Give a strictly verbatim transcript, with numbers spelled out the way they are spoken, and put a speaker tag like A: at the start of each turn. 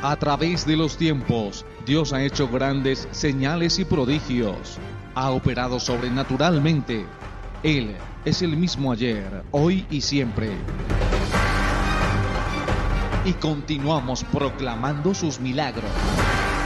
A: A través de los tiempos, Dios ha hecho grandes señales y prodigios. Ha operado sobrenaturalmente. Él es el mismo ayer, hoy y siempre. Y continuamos proclamando sus milagros.